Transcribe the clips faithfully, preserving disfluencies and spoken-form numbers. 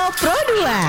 Pro dua.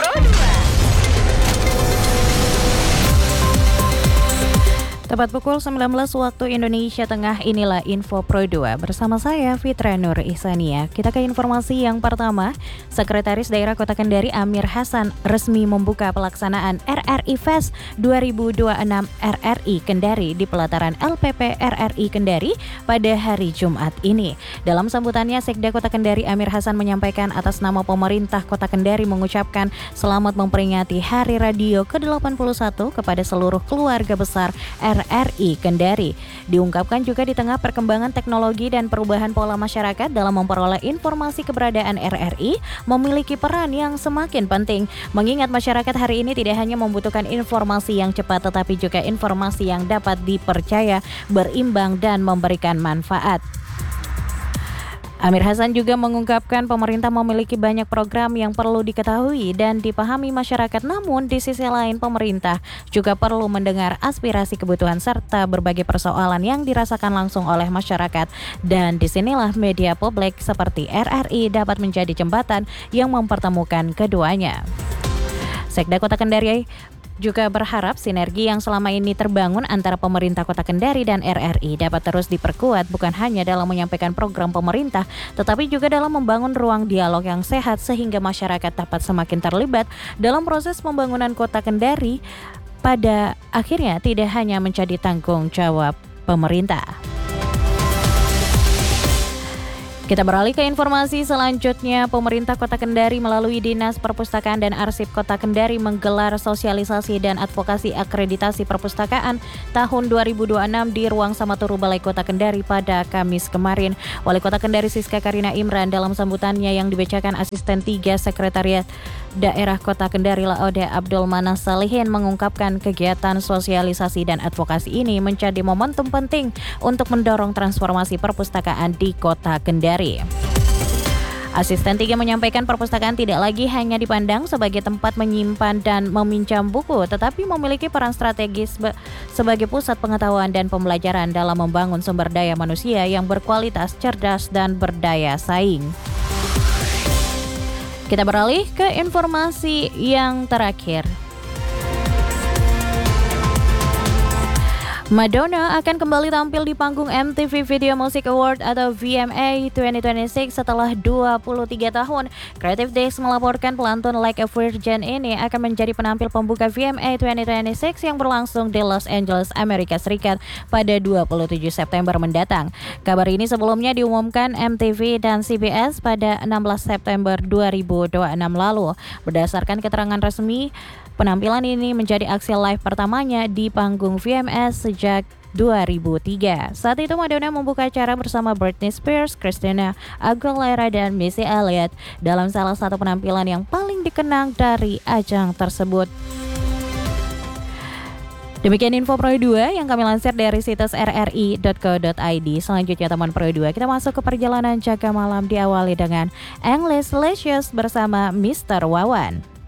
Tepat pukul sembilan belas waktu Indonesia Tengah, inilah Info Pro dua bersama saya Fitra Nur Ihsania. Kita ke informasi yang pertama. Sekretaris Daerah Kota Kendari Amir Hasan resmi membuka pelaksanaan R R I Fest dua ribu dua puluh enam R R I Kendari di pelataran L P P R R I Kendari pada hari Jumat ini. Dalam sambutannya, Sekda Kota Kendari Amir Hasan menyampaikan atas nama pemerintah Kota Kendari mengucapkan selamat memperingati Hari Radio ke delapan puluh satu kepada seluruh keluarga besar R R I Kendari. Diungkapkan juga di tengah perkembangan teknologi dan perubahan pola masyarakat dalam memperoleh informasi, keberadaan R R I memiliki peran yang semakin penting, mengingat masyarakat hari ini tidak hanya membutuhkan informasi yang cepat tetapi juga informasi yang dapat dipercaya, berimbang dan memberikan manfaat. Amir Hasan juga mengungkapkan pemerintah memiliki banyak program yang perlu diketahui dan dipahami masyarakat, namun di sisi lain pemerintah juga perlu mendengar aspirasi, kebutuhan serta berbagai persoalan yang dirasakan langsung oleh masyarakat, dan disinilah media publik seperti R R I dapat menjadi jembatan yang mempertemukan keduanya. Sekda Kota Kendari juga berharap sinergi yang selama ini terbangun antara pemerintah Kota Kendari dan R R I dapat terus diperkuat, bukan hanya dalam menyampaikan program pemerintah, tetapi juga dalam membangun ruang dialog yang sehat sehingga masyarakat dapat semakin terlibat dalam proses pembangunan Kota Kendari, pada akhirnya tidak hanya menjadi tanggung jawab pemerintah. Kita beralih ke informasi selanjutnya. Pemerintah Kota Kendari melalui Dinas Perpustakaan dan Arsip Kota Kendari menggelar sosialisasi dan advokasi akreditasi perpustakaan tahun dua ribu dua puluh enam di Ruang Samaturu Balai Kota Kendari pada Kamis kemarin. Wali Kota Kendari Siska Karina Imran dalam sambutannya yang dibacakan Asisten tiga Sekretariat Daerah Kota Kendari Laode Abdul Manas Salihin mengungkapkan kegiatan sosialisasi dan advokasi ini menjadi momentum penting untuk mendorong transformasi perpustakaan di Kota Kendari. Asisten tiga menyampaikan perpustakaan tidak lagi hanya dipandang sebagai tempat menyimpan dan meminjam buku, tetapi memiliki peran strategis be- sebagai pusat pengetahuan dan pembelajaran dalam membangun sumber daya manusia yang berkualitas, cerdas, dan berdaya saing. Kita beralih ke informasi yang terakhir. Madonna akan kembali tampil di panggung M T V Video Music Award atau V M A dua ribu dua puluh enam setelah dua puluh tiga tahun. Creative Desk melaporkan pelantun Like a Virgin ini akan menjadi penampil pembuka V M A dua ribu dua puluh enam yang berlangsung di Los Angeles, Amerika Serikat pada dua puluh tujuh September mendatang. Kabar ini sebelumnya diumumkan M T V dan C B S pada enam belas September dua ribu dua puluh enam lalu. Berdasarkan keterangan resmi, penampilan ini menjadi aksi live pertamanya di panggung V M S sejak dua ribu tiga. Saat itu Madonna membuka acara bersama Britney Spears, Christina Aguilera, dan Missy Elliott dalam salah satu penampilan yang paling dikenang dari ajang tersebut. Demikian info Pro dua yang kami lansir dari situs r r i dot co dot i d. Selanjutnya teman Pro dua, kita masuk ke perjalanan jaga malam diawali dengan English Licious bersama mister Wawan.